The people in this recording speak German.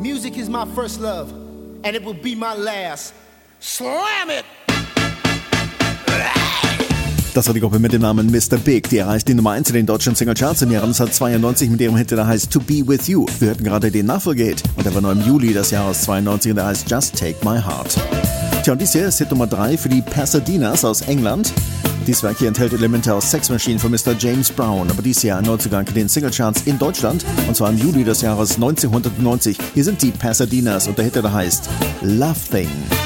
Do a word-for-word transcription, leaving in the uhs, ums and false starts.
Music is my first love, and it will be my last. Slam it! Das war die Gruppe mit dem Namen Mister Big. Die erreicht die Nummer eins in den deutschen Singlecharts im Jahr neunzehnhundertzweiundneunzig mit ihrem Hit, der heißt To Be With You. Wir hörten gerade den Nachfolgehit und der war noch im Juli des Jahres zweiundneunzig und der heißt Just Take My Heart. Tja, und dies hier ist Hit Nummer drei für die Pasadenas aus England. Dies Werk hier enthält Elemente aus Sex Machine von Mister James Brown, aber dies Jahr ein Neuzugang in den Singlecharts in Deutschland und zwar im Juli des Jahres neunzehnhundertneunzig. Hier sind die Pasadenas und der Hit, der heißt Love Thing.